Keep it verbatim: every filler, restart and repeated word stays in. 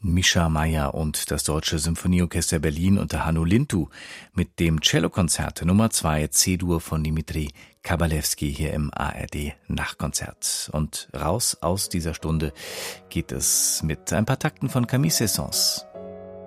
Mischa Meyer und das Deutsche Symphonieorchester Berlin unter Hannu Lintu mit dem Cellokonzert Nummer zwei C-Dur von Dimitri Kabalewski hier im A R D Nachtkonzert. Und raus aus dieser Stunde geht es mit ein paar Takten von Camille Saint-Saëns.